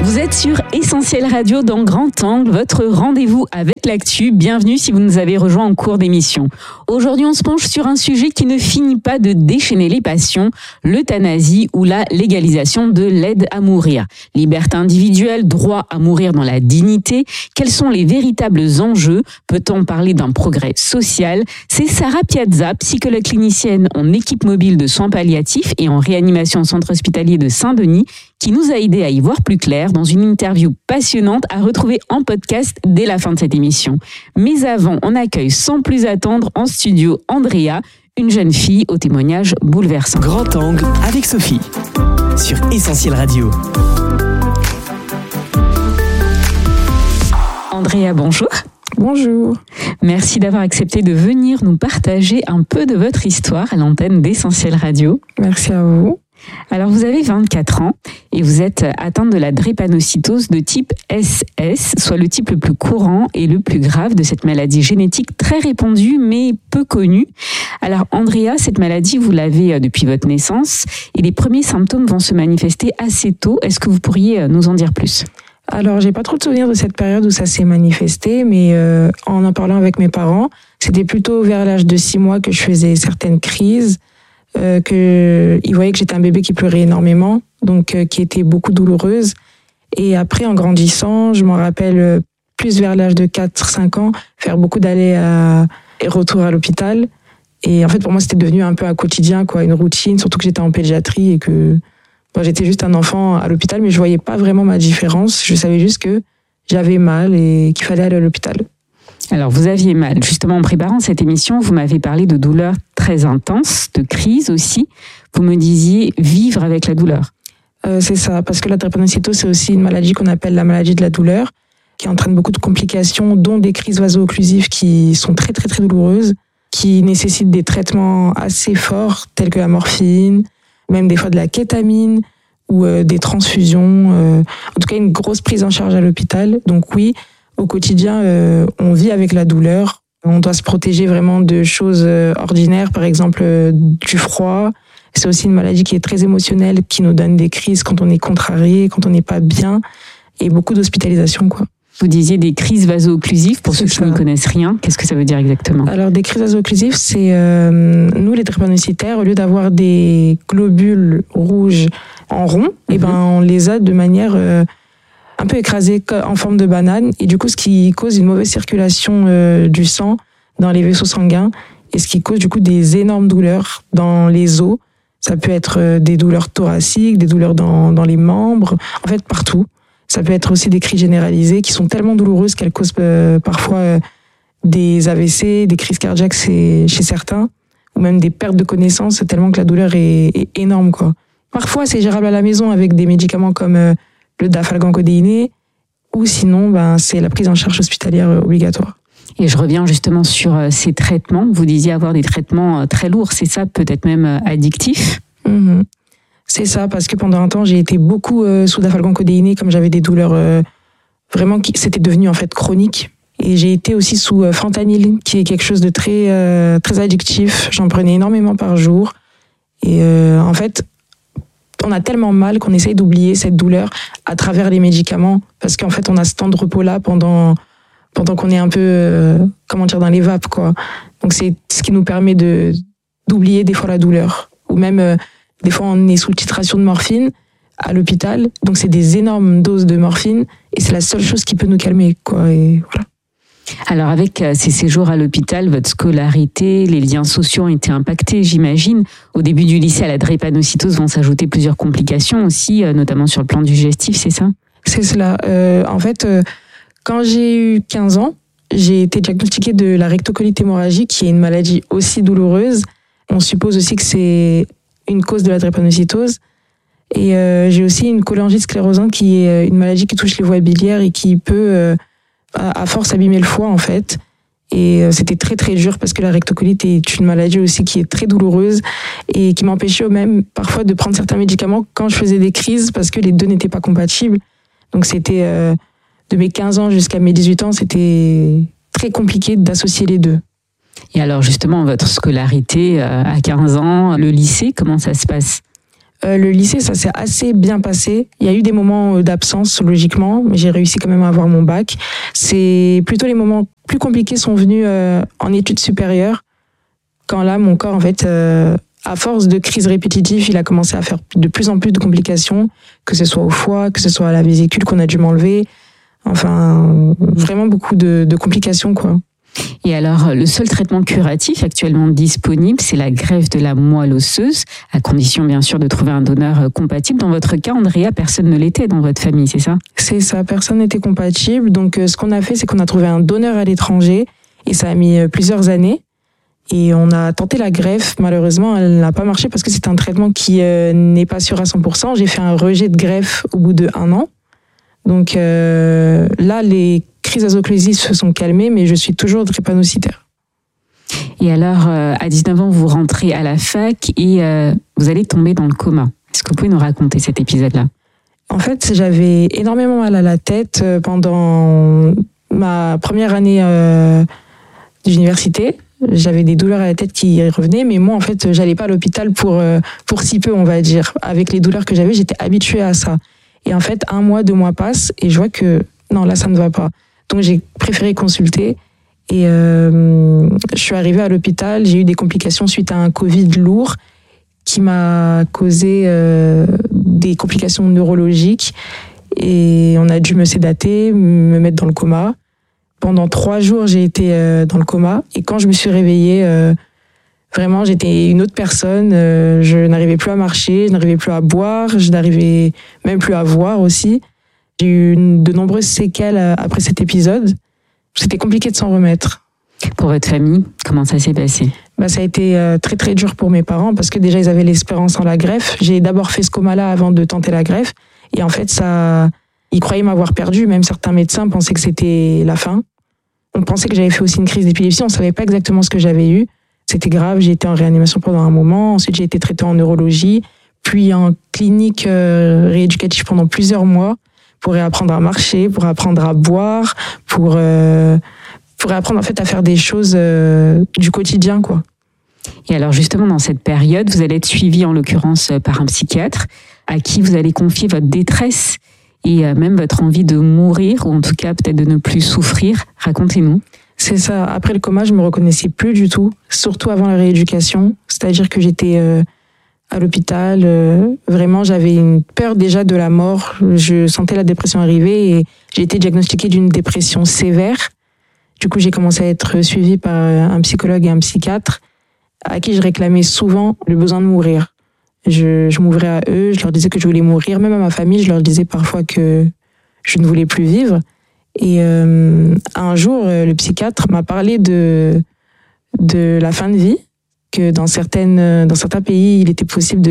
Vous êtes sur Essentiel Radio dans Grand Angle, votre rendez-vous avec l'actu. Bienvenue si vous nous avez rejoints en cours d'émission. Aujourd'hui, on se penche sur un sujet qui ne finit pas de déchaîner les passions, l'euthanasie ou la légalisation de l'aide à mourir. Liberté individuelle, droit à mourir dans la dignité, quels sont les véritables enjeux? Peut-on parler d'un progrès social? C'est Sarah Piazza, psychologue clinicienne en équipe mobile de soins palliatifs et en réanimation au centre hospitalier de Saint-Denis, qui nous a aidé à y voir plus clair dans une interview passionnante à retrouver en podcast dès la fin de cette émission. Mais avant, on accueille sans plus attendre en studio Andrea, une jeune fille au témoignage bouleversant. Grand Angle avec Sophie sur Essentiel Radio. Andrea, bonjour. Bonjour. Merci d'avoir accepté de venir nous partager un peu de votre histoire à l'antenne d'Essentiel Radio. Merci à vous. Alors, vous avez 24 ans et vous êtes atteinte de la drépanocytose de type SS, soit le type le plus courant et le plus grave de cette maladie génétique très répandue mais peu connue. Alors, Andrea, cette maladie, vous l'avez depuis votre naissance et les premiers symptômes vont se manifester assez tôt. Est-ce que vous pourriez nous en dire plus ? Alors, j'ai pas trop de souvenirs de cette période où ça s'est manifesté, mais en parlant avec mes parents, c'était plutôt vers l'âge de 6 mois que je faisais certaines crises. Ils voyaient que j'étais un bébé qui pleurait énormément, donc qui était beaucoup douloureuse. Et après, en grandissant, je m'en rappelle plus vers l'âge de 4-5 ans, faire beaucoup d'allers et retours à l'hôpital. Et en fait, pour moi, c'était devenu un peu un quotidien, quoi, une routine, surtout que j'étais en pédiatrie et que j'étais juste un enfant à l'hôpital, mais je voyais pas vraiment ma différence. Je savais juste que j'avais mal et qu'il fallait aller à l'hôpital. Alors, vous aviez mal. Justement, en préparant cette émission, vous m'avez parlé de douleurs très intenses, de crise aussi. Vous me disiez vivre avec la douleur. C'est ça, parce que la drépanocytose, c'est aussi une maladie qu'on appelle la maladie de la douleur, qui entraîne beaucoup de complications, dont des crises vaso-occlusives qui sont très, très, très douloureuses, qui nécessitent des traitements assez forts, tels que la morphine, même des fois de la kétamine ou des transfusions. En tout cas, une grosse prise en charge à l'hôpital. Donc oui, au quotidien, on vit avec la douleur. On doit se protéger vraiment de choses ordinaires, par exemple du froid. C'est aussi une maladie qui est très émotionnelle, qui nous donne des crises quand on est contrarié, quand on n'est pas bien, et beaucoup d'hospitalisation, quoi. Vous disiez des crises vaso-occlusives, pour ceux qui ne connaissent rien. Qu'est-ce que ça veut dire exactement ? Alors, des crises vaso-occlusives, c'est nous, les drépanocytaires, au lieu d'avoir des globules rouges en rond, on les a de manière un peu écrasée en forme de banane, et du coup, ce qui cause une mauvaise circulation du sang dans les vaisseaux sanguins, et ce qui cause du coup des énormes douleurs dans les os. Ça peut être des douleurs thoraciques, des douleurs dans les membres, en fait partout. Ça peut être aussi des crises généralisées qui sont tellement douloureuses qu'elles causent parfois des AVC, des crises cardiaques chez certains, ou même des pertes de connaissance tellement que la douleur est énorme, quoi. Parfois, c'est gérable à la maison avec des médicaments comme le dafalgan-codéiné, ou sinon, c'est la prise en charge hospitalière obligatoire. Et je reviens justement sur ces traitements. Vous disiez avoir des traitements très lourds, c'est ça, peut-être même addictifs ? C'est ça, parce que pendant un temps, j'ai été beaucoup sous dafalgan-codéiné, comme j'avais des douleurs vraiment c'était devenu en fait chronique. Et j'ai été aussi sous fentanyl, qui est quelque chose de très très addictif. J'en prenais énormément par jour. Et en fait, on a tellement mal qu'on essaye d'oublier cette douleur à travers les médicaments, parce qu'en fait, on a ce temps de repos-là pendant qu'on est un peu, dans les vapes, quoi. Donc c'est ce qui nous permet d'oublier des fois la douleur. Ou même, des fois, on est sous titration de morphine à l'hôpital. Donc c'est des énormes doses de morphine et c'est la seule chose qui peut nous calmer, quoi. Et voilà. Alors avec ces séjours à l'hôpital, votre scolarité, les liens sociaux ont été impactés, j'imagine. Au début du lycée, à la drépanocytose vont s'ajouter plusieurs complications aussi, notamment sur le plan digestif, c'est ça ? C'est cela. En fait, quand j'ai eu 15 ans, j'ai été diagnostiquée de la rectocolite hémorragique, qui est une maladie aussi douloureuse. On suppose aussi que c'est une cause de la drépanocytose. Et j'ai aussi une cholangite sclérosante, qui est une maladie qui touche les voies biliaires et qui peut, à force, abîmer le foie, en fait. Et c'était très, très dur parce que la rectocolite est une maladie aussi qui est très douloureuse et qui m'empêchait même parfois de prendre certains médicaments quand je faisais des crises parce que les deux n'étaient pas compatibles. Donc c'était, de mes 15 ans jusqu'à mes 18 ans, c'était très compliqué d'associer les deux. Et alors justement, votre scolarité à 15 ans, le lycée, comment ça se passe ? Le lycée, ça s'est assez bien passé. Il y a eu des moments d'absence, logiquement, mais j'ai réussi quand même à avoir mon bac. C'est plutôt les moments plus compliqués sont venus en études supérieures, quand là, mon corps, en fait, à force de crises répétitives, il a commencé à faire de plus en plus de complications, que ce soit au foie, que ce soit à la vésicule qu'on a dû m'enlever. Enfin, vraiment beaucoup de complications, quoi. Et alors, le seul traitement curatif actuellement disponible, c'est la greffe de la moelle osseuse, à condition bien sûr de trouver un donneur compatible. Dans votre cas, Andrea, personne ne l'était dans votre famille, c'est ça ? C'est ça, personne n'était compatible. Donc, ce qu'on a fait, c'est qu'on a trouvé un donneur à l'étranger, et ça a mis plusieurs années. Et on a tenté la greffe. Malheureusement, elle n'a pas marché parce que c'est un traitement qui n'est pas sûr à 100%. J'ai fait un rejet de greffe au bout de 1 an. Donc là, les crises azoclésie se sont calmées, mais je suis toujours drépanocytaire. Et alors, à 19 ans, vous rentrez à la fac et vous allez tomber dans le coma. Est-ce que vous pouvez nous raconter cet épisode-là ? En fait, j'avais énormément mal à la tête pendant ma première année d'université. J'avais des douleurs à la tête qui revenaient, mais moi, en fait, j'allais pas à l'hôpital pour si peu, on va dire. Avec les douleurs que j'avais, j'étais habituée à ça. Et en fait, 1 mois, 2 mois passent et je vois que non, là, ça ne va pas. Donc, j'ai préféré consulter et je suis arrivée à l'hôpital. J'ai eu des complications suite à un Covid lourd qui m'a causé des complications neurologiques et on a dû me sédater, me mettre dans le coma. Pendant 3 jours, j'ai été dans le coma et quand je me suis réveillée, vraiment, j'étais une autre personne. Je n'arrivais plus à marcher, je n'arrivais plus à boire, je n'arrivais même plus à voir aussi. J'ai eu de nombreuses séquelles après cet épisode. C'était compliqué de s'en remettre. Pour votre famille, comment ça s'est passé ? Ça a été très très dur pour mes parents parce que déjà ils avaient l'espérance en la greffe. J'ai d'abord fait ce coma-là avant de tenter la greffe et en fait ils croyaient m'avoir perdu. Même certains médecins pensaient que c'était la fin. On pensait que j'avais fait aussi une crise d'épilepsie. On savait pas exactement ce que j'avais eu. C'était grave. J'ai été en réanimation pendant un moment. Ensuite j'ai été traitée en neurologie, puis en clinique rééducative pendant plusieurs mois pour réapprendre à marcher, pour apprendre à boire, pour apprendre en fait à faire des choses du quotidien, quoi. Et alors justement, dans cette période, vous allez être suivi en l'occurrence par un psychiatre à qui vous allez confier votre détresse et même votre envie de mourir, ou en tout cas peut-être de ne plus souffrir. Racontez-nous. C'est ça. Après le coma, je me reconnaissais plus du tout, surtout avant la rééducation. C'est-à-dire que j'étais à l'hôpital. Vraiment, j'avais une peur déjà de la mort. Je sentais la dépression arriver et j'ai été diagnostiquée d'une dépression sévère. Du coup, j'ai commencé à être suivie par un psychologue et un psychiatre à qui je réclamais souvent le besoin de mourir. Je m'ouvrais à eux, je leur disais que je voulais mourir. Même à ma famille, je leur disais parfois que je ne voulais plus vivre. Et un jour, le psychiatre m'a parlé de la fin de vie, que dans certains pays, il était possible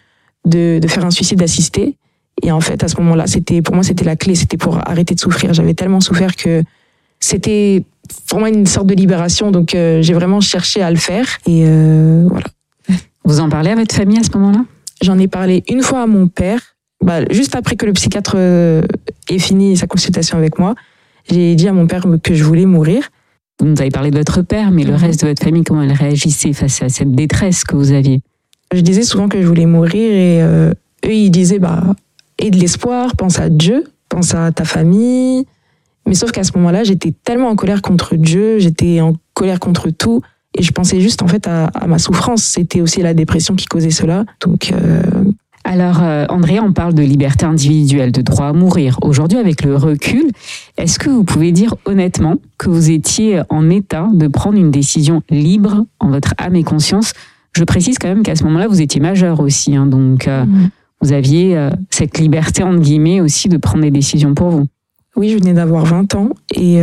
de faire un suicide assisté. Et en fait, à ce moment-là, pour moi, c'était la clé, c'était pour arrêter de souffrir. J'avais tellement souffert que c'était pour moi une sorte de libération. Donc, j'ai vraiment cherché à le faire. Et voilà. Vous en parlez à votre famille à ce moment-là ? J'en ai parlé une fois à mon père, juste après que le psychiatre ait fini sa consultation avec moi. J'ai dit à mon père que je voulais mourir. Vous nous avez parlé de votre père, mais le reste de votre famille, comment elle réagissait face à cette détresse que vous aviez ? Je disais souvent que je voulais mourir et eux, ils disaient aie de l'espoir, pense à Dieu, pense à ta famille. Mais sauf qu'à ce moment-là, j'étais tellement en colère contre Dieu, j'étais en colère contre tout. Et je pensais juste en fait à ma souffrance. C'était aussi la dépression qui causait cela. Donc, Alors, Andrea, on parle de liberté individuelle, de droit à mourir. Aujourd'hui, avec le recul, est-ce que vous pouvez dire honnêtement que vous étiez en état de prendre une décision libre en votre âme et conscience ? Je précise quand même qu'à ce moment-là, vous étiez majeur aussi. Donc, vous aviez cette liberté, entre guillemets, aussi de prendre des décisions pour vous. Oui, je venais d'avoir 20 ans. Et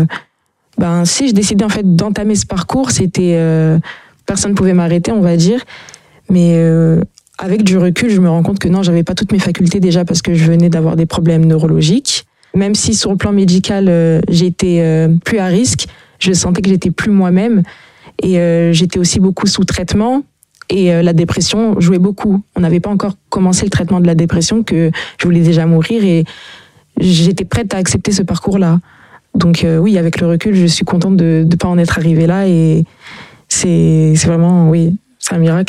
si je décidais en fait d'entamer ce parcours, personne ne pouvait m'arrêter, on va dire. Mais avec du recul, je me rends compte que non, j'avais pas toutes mes facultés déjà parce que je venais d'avoir des problèmes neurologiques. Même si sur le plan médical, j'étais plus à risque, je sentais que j'étais plus moi-même. Et j'étais aussi beaucoup sous traitement. Et la dépression jouait beaucoup. On n'avait pas encore commencé le traitement de la dépression, que je voulais déjà mourir. Et j'étais prête à accepter ce parcours-là. Donc oui, avec le recul, je suis contente de ne pas en être arrivée là. Et c'est vraiment, oui, c'est un miracle.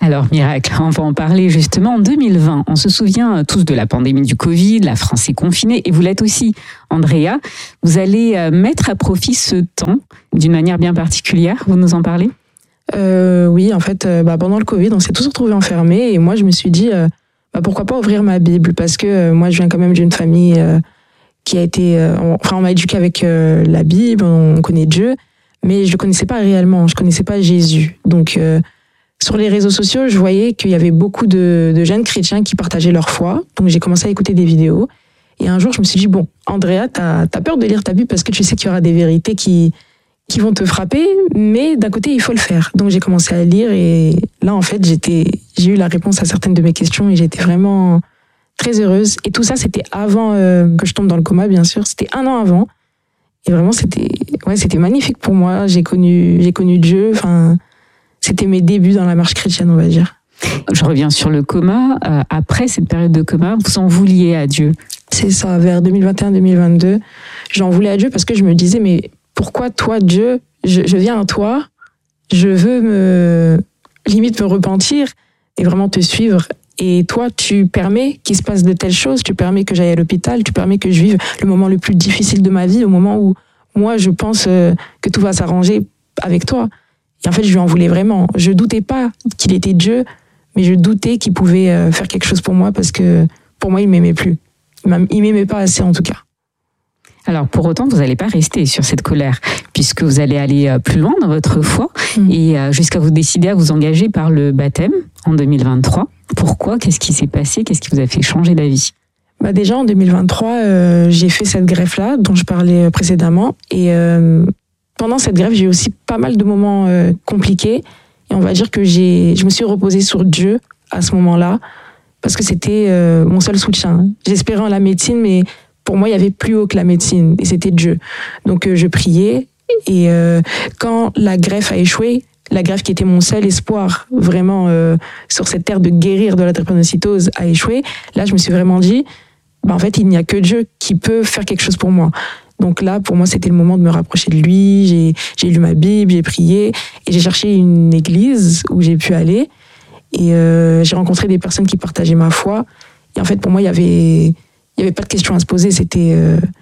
Alors, miracle, on va en parler justement. En 2020, on se souvient tous de la pandémie du Covid, la France est confinée, et vous l'êtes aussi, Andrea. Vous allez mettre à profit ce temps d'une manière bien particulière, vous nous en parlez ? Oui, en fait, pendant le Covid, on s'est tous retrouvés enfermés, et moi je me suis dit, pourquoi pas ouvrir ma Bible, parce que moi je viens quand même d'une famille qui a été... on m'a éduqué avec la Bible, on connaît Dieu, mais je ne le connaissais pas réellement, je ne connaissais pas Jésus. Donc... sur les réseaux sociaux, je voyais qu'il y avait beaucoup de jeunes chrétiens qui partageaient leur foi. Donc, j'ai commencé à écouter des vidéos. Et un jour, je me suis dit, bon, Andrea, t'as peur de lire ta Bible parce que tu sais qu'il y aura des vérités qui vont te frapper, mais d'un côté, il faut le faire. Donc, j'ai commencé à lire et là, en fait, j'ai eu la réponse à certaines de mes questions et j'étais vraiment très heureuse. Et tout ça, c'était avant que je tombe dans le coma, bien sûr. C'était 1 an avant. Et vraiment, c'était magnifique pour moi. J'ai connu Dieu. Enfin, c'était mes débuts dans la marche chrétienne, on va dire. Je reviens sur le coma. Après cette période de coma, vous en vouliez à Dieu ? C'est ça, vers 2021-2022. J'en voulais à Dieu parce que je me disais, mais pourquoi toi, Dieu, je viens à toi, je veux limite me repentir et vraiment te suivre. Et toi, tu permets qu'il se passe de telles choses, tu permets que j'aille à l'hôpital, tu permets que je vive le moment le plus difficile de ma vie, au moment où moi, je pense que tout va s'arranger avec toi. Et en fait, je lui en voulais vraiment. Je doutais pas qu'il était Dieu, mais je doutais qu'il pouvait faire quelque chose pour moi parce que pour moi, il m'aimait plus. Il m'aimait pas assez en tout cas. Alors pour autant, vous n'allez pas rester sur cette colère puisque vous allez aller plus loin dans votre foi et jusqu'à vous décider à vous engager par le baptême en 2023. Pourquoi ? Qu'est-ce qui s'est passé ? Qu'est-ce qui vous a fait changer d'avis ? Déjà en 2023, j'ai fait cette greffe-là dont je parlais précédemment et pendant cette greffe, j'ai eu aussi pas mal de moments compliqués. Et on va dire que je me suis reposée sur Dieu à ce moment-là, parce que c'était mon seul soutien. J'espérais en la médecine, mais pour moi, il y avait plus haut que la médecine, et c'était Dieu. Donc je priais, et quand la greffe a échoué, la greffe qui était mon seul espoir, vraiment, sur cette terre de guérir de la drépanocytose a échoué, là, je me suis vraiment dit, en fait, il n'y a que Dieu qui peut faire quelque chose pour moi. Donc là, pour moi, c'était le moment de me rapprocher de lui. J'ai lu ma Bible, j'ai prié et j'ai cherché une église où j'ai pu aller. Et j'ai rencontré des personnes qui partageaient ma foi. Et en fait, pour moi, il y avait pas de question à se poser. C'était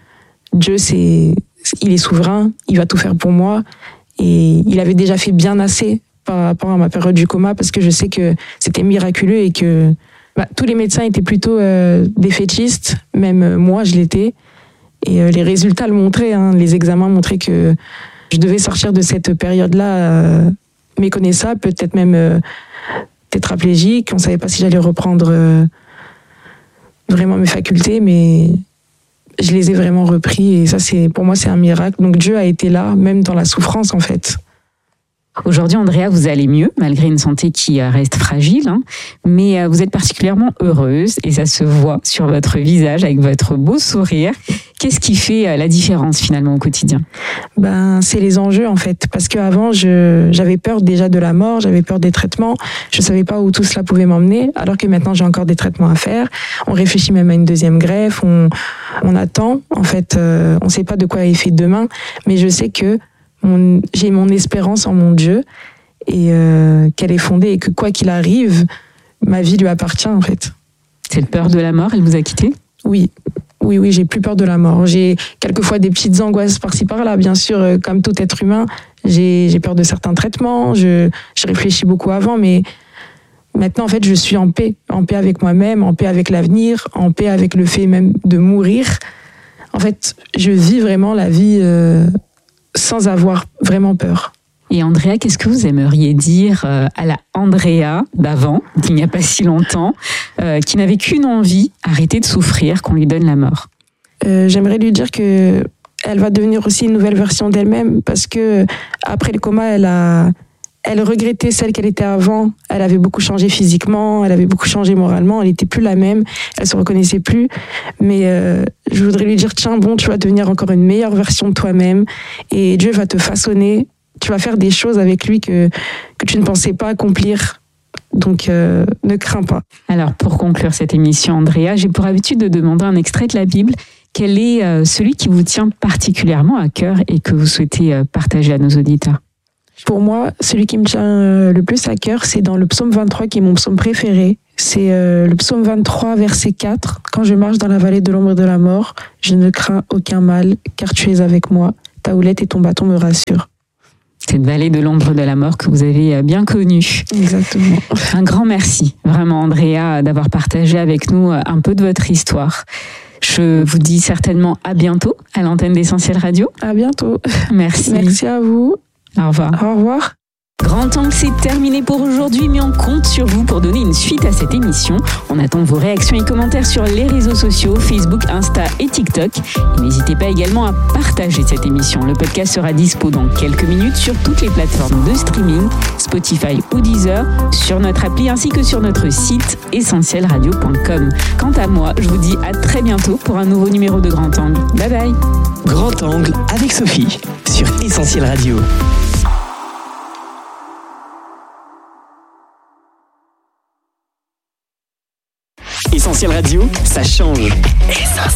Dieu, il est souverain, il va tout faire pour moi. Et il avait déjà fait bien assez par rapport à ma période du coma parce que je sais que c'était miraculeux et que tous les médecins étaient plutôt défaitistes. Même moi, je l'étais. Et les résultats le montraient, les examens montraient que je devais sortir de cette période-là méconnaissable, peut-être même tétraplégique. On ne savait pas si j'allais reprendre vraiment mes facultés, mais je les ai vraiment repris. Et ça, pour moi, c'est un miracle. Donc Dieu a été là, même dans la souffrance, en fait. Aujourd'hui, Andrea, vous allez mieux, malgré une santé qui reste fragile, mais vous êtes particulièrement heureuse et ça se voit sur votre visage avec votre beau sourire. Qu'est-ce qui fait la différence finalement au quotidien ? C'est les enjeux en fait, parce qu'avant, j'avais peur déjà de la mort, j'avais peur des traitements, je savais pas où tout cela pouvait m'emmener, alors que maintenant j'ai encore des traitements à faire. On réfléchit même à une deuxième greffe, on attend, en fait, on sait pas de quoi est fait demain, mais je sais que j'ai mon espérance en mon Dieu et qu'elle est fondée et que quoi qu'il arrive, ma vie lui appartient en fait. Cette peur de la mort, elle vous a quitté ? Oui, j'ai plus peur de la mort. J'ai quelquefois des petites angoisses par-ci par-là, bien sûr, comme tout être humain. J'ai peur de certains traitements, je réfléchis beaucoup avant, mais maintenant en fait je suis en paix avec moi-même, en paix avec l'avenir, en paix avec le fait même de mourir. En fait, je vis vraiment la vie sans avoir vraiment peur. Et Andrea, qu'est-ce que vous aimeriez dire à la Andrea d'avant, qu'il n'y a pas si longtemps, qui n'avait qu'une envie, arrêter de souffrir, qu'on lui donne la mort ? J'aimerais lui dire que elle va devenir aussi une nouvelle version d'elle-même, parce que après le coma, elle regrettait celle qu'elle était avant. Elle avait beaucoup changé physiquement, elle avait beaucoup changé moralement, elle n'était plus la même, elle se reconnaissait plus. Mais je voudrais lui dire, tiens, tu vas devenir encore une meilleure version de toi-même et Dieu va te façonner. Tu vas faire des choses avec lui que tu ne pensais pas accomplir. Donc, ne crains pas. Alors, pour conclure cette émission, Andrea, j'ai pour habitude de demander un extrait de la Bible. Quel est celui qui vous tient particulièrement à cœur et que vous souhaitez partager à nos auditeurs ? Pour moi, celui qui me tient le plus à cœur, c'est dans le psaume 23, qui est mon psaume préféré. C'est le psaume 23, verset 4. Quand je marche dans la vallée de l'ombre de la mort, je ne crains aucun mal, car tu es avec moi. Ta houlette et ton bâton me rassurent. Cette vallée de l'ombre de la mort que vous avez bien connue. Exactement. Un grand merci, vraiment, Andrea, d'avoir partagé avec nous un peu de votre histoire. Je vous dis certainement à bientôt à l'antenne d'Essentiel Radio. À bientôt. Merci. Merci à vous. Au revoir. Au revoir. Grand Angle, c'est terminé pour aujourd'hui, mais on compte sur vous pour donner une suite à cette émission. On attend vos réactions et commentaires sur les réseaux sociaux, Facebook, Insta et TikTok. Et n'hésitez pas également à partager cette émission. Le podcast sera dispo dans quelques minutes sur toutes les plateformes de streaming, Spotify ou Deezer, sur notre appli ainsi que sur notre site essentielradio.com. Quant à moi, je vous dis à très bientôt pour un nouveau numéro de Grand Angle. Bye bye. Grand Angle avec Sophie sur Essentiel Radio. Essentiel Radio, ça change.